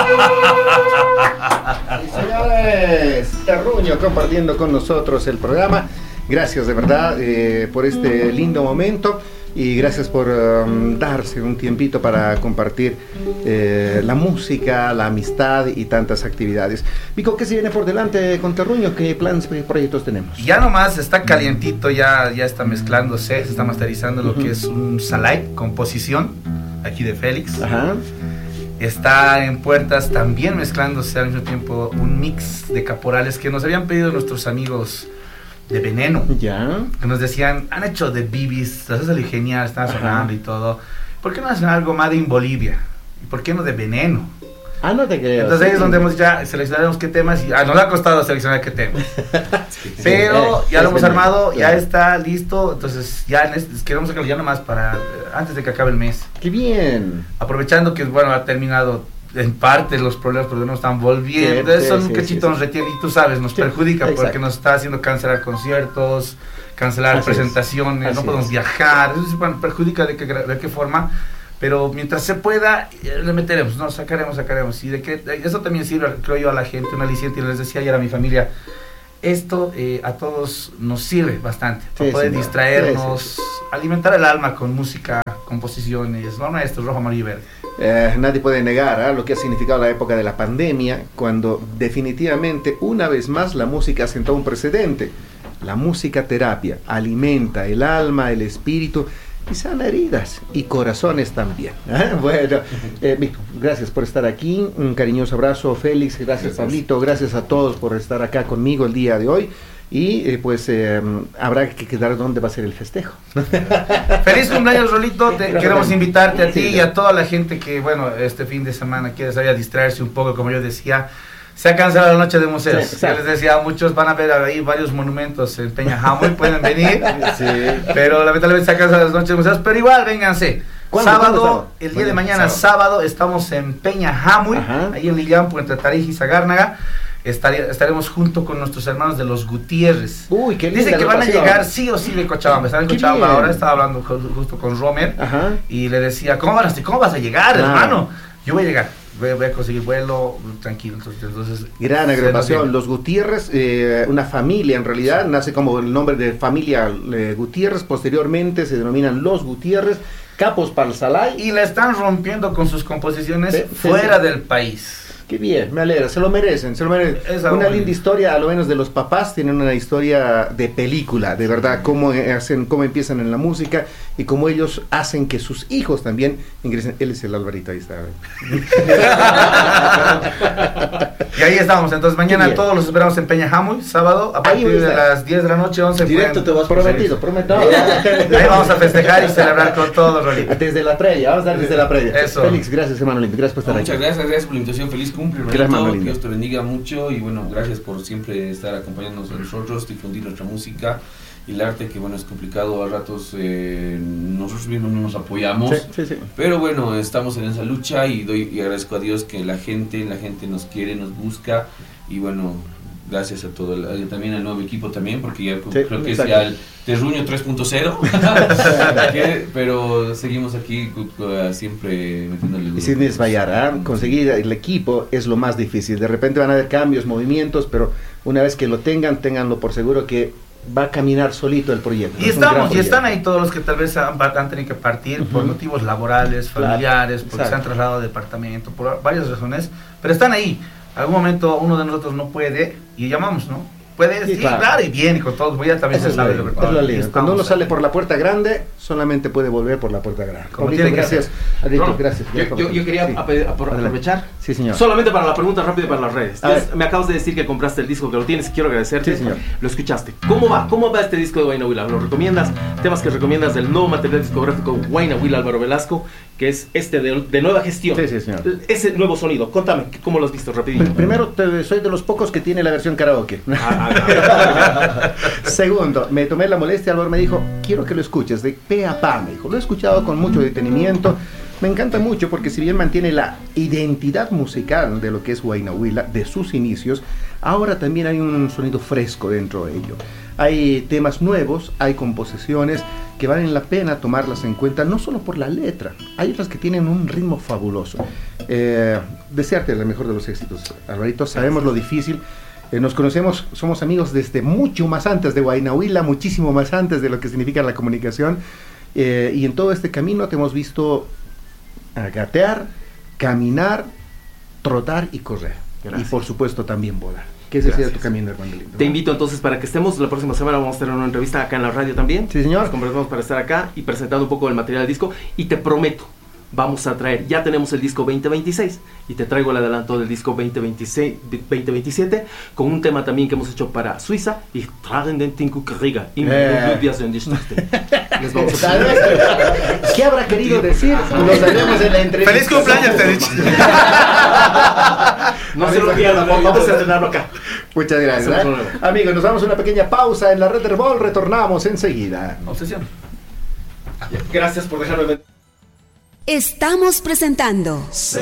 Señores, Terruño compartiendo con nosotros el programa. Gracias de verdad por este lindo momento y gracias por darse un tiempito para compartir la música, la amistad y tantas actividades. Vico, ¿qué se viene por delante con Terruño? ¿Qué planes, qué proyectos tenemos? Ya nomás está calientito, ya está mezclándose, se está masterizando lo que es un Salai, composición, aquí de Félix. Ajá. Está en puertas también mezclándose al mismo tiempo un mix de caporales que nos habían pedido nuestros amigos de Veneno. Ya. Que nos decían, han hecho de Bibis, las salió genial, están sonando y todo. ¿Por qué no hacen algo más de en Bolivia? ¿Y por qué no de Veneno? Ah, no te creo. Entonces ahí es donde hemos ya seleccionado qué temas y nos ha costado seleccionar qué temas. Pero ya lo hemos armado, ya está listo. Entonces ya queremos sacarlo ya nomás para antes de que acabe el mes. ¡Qué bien! Aprovechando que bueno, ha terminado en parte los problemas, pero no están volviendo. Entonces son un cachito nos retiene y tú sabes, nos perjudica porque nos está haciendo cancelar conciertos, cancelar presentaciones, no podemos viajar. Eso bueno, perjudica de qué forma. Pero mientras se pueda, le meteremos, ¿no? Sacaremos. Y eso también sirve, creo yo, a la gente, un aliciente. Y les decía ayer a mi familia, esto a todos nos sirve bastante. Para poder distraernos, alimentar el alma con música, composiciones, ¿no? Nuestro rojo, amarillo y verde. Nadie puede negar lo que ha significado la época de la pandemia, cuando definitivamente, una vez más, la música sentó un precedente. La música terapia alimenta el alma, el espíritu, y sana heridas y corazones también. Bueno, gracias por estar aquí, un cariñoso abrazo, Félix, gracias Pablito, gracias a todos por estar acá conmigo el día de hoy. Y pues habrá que quedar dónde va a ser el festejo. Feliz cumpleaños, Rolito. Queremos invitarte a ti y a toda la gente que, bueno, este fin de semana quiere salir a distraerse un poco, como yo decía. Se ha cancelado la noche de museos. Sí, yo les decía, muchos van a ver ahí varios monumentos en Peña Jamoy, pueden venir. Sí. Pero lamentablemente se ha cancelado las noches de museos, pero igual, vénganse. Sábado, el día de mañana, sábado, estamos en Peña Jamoy, ahí en Lillampo, entre Tarija y Sagárnaga. Estaremos junto con nuestros hermanos de los Gutiérrez. Uy, qué linda. Dicen que van a llegar sí o sí de Cochabamba. Están en Cochabamba ahora, estaba hablando justo con Romer. Y le decía, ¿cómo vas a llegar, hermano? Yo voy a llegar. Voy a conseguir vuelo tranquilo. Entonces gran agrupación, los Gutiérrez, una familia en realidad, nace como el nombre de familia Gutiérrez, posteriormente se denominan los Gutiérrez, capos para el Salai. Y la están rompiendo con sus composiciones fuera del país. Qué bien, me alegra, se lo merecen. Una linda historia, a lo menos de los papás, tienen una historia de película, de verdad, cómo empiezan en la música y cómo ellos hacen que sus hijos también ingresen. Él es el Alvarito, ahí está. Y ahí estamos, entonces mañana todos los esperamos en Peña Jamoy, sábado, a partir de las 10 de la noche, 11. Directo te vas prometido. Ahí vamos a festejar y celebrar con todos, Rolito. Desde la previa, vamos a dar desde la previa. Eso. Félix, gracias hermano Limpio, gracias por estar aquí. Muchas gracias por la invitación, feliz cumple, Rolito, que Dios te bendiga mucho y bueno, gracias por siempre estar acompañándonos a nosotros, difundir nuestra música y el arte, que bueno, es complicado a ratos, nosotros mismos no nos apoyamos, pero bueno, estamos en esa lucha y agradezco a Dios que la gente nos quiere, nos busca y bueno, gracias a todo, también al nuevo equipo también, porque ya creo que es ya el Terruño 3.0, pero seguimos aquí siempre metiéndole duro. Y sin desmayar, conseguir el equipo es lo más difícil. De repente van a haber cambios, movimientos, pero una vez que lo ténganlo por seguro que va a caminar solito el proyecto. Y están ahí todos los que tal vez han tenido que partir por motivos laborales, familiares, porque se han trasladado de departamento, por varias razones, pero están ahí. Algún momento uno de nosotros no puede y llamamos, ¿no? Puede, sí, claro, y viene con todos, ya también se sabe lo que pasa. Cuando uno sale por la puerta grande, solamente puede volver por la puerta grande. Gracias. Adicto, gracias. Yo quería aprovechar. Sí, señor. Solamente para la pregunta rápida para las redes. Me acabas de decir que compraste el disco, que lo tienes, quiero agradecerte. Sí, señor. Lo escuchaste. ¿Cómo va este disco de Huayna Huila? ¿Lo recomiendas? Temas que recomiendas del nuevo material discográfico Huayna Huila Álvaro Velasco, que es de nueva gestión. Sí, señor. Ese nuevo sonido. Contame, ¿cómo lo has visto? Rapidito. Primero, soy de los pocos que tiene la versión karaoke. Segundo, me tomé la molestia, Álvaro me dijo, quiero que lo escuches de pe a pa, me dijo. Lo he escuchado con mucho detenimiento. Me encanta mucho porque si bien mantiene la identidad musical de lo que es Huayna Huila, de sus inicios, ahora también hay un sonido fresco dentro de ello. Hay temas nuevos, hay composiciones que valen la pena tomarlas en cuenta, no solo por la letra, hay otras que tienen un ritmo fabuloso. Desearte el mejor de los éxitos, Alvarito, sabemos lo difícil. Nos conocemos, somos amigos desde mucho más antes de Huayna Huila, muchísimo más antes de lo que significa la comunicación, y en todo este camino te hemos visto gatear, caminar, trotar y correr. Gracias. Y por supuesto también volar. ¿Qué es decir tu camino, hermano lindo? Te invito entonces para que estemos la próxima semana. Vamos a tener una entrevista acá en la radio también. Sí, señor. Nos comprometemos para estar acá y presentando un poco el material del disco. Y te prometo, vamos a traer, ya tenemos el disco 2026 y te traigo el adelanto del disco 2027 con un tema también que hemos hecho para Suiza y tragen den Tinku Kriga y les vamos a ¿Qué habrá querido decir? Lo sabemos en la entrevista. ¡Feliz cumpleaños, te he dicho! No se lo pierdan, vamos a tenerlo acá. Muchas gracias. Amigos, nos damos una pequeña pausa en la Red Herbol, retornamos enseguida. Obsesión. Gracias por dejarme ver. Estamos presentando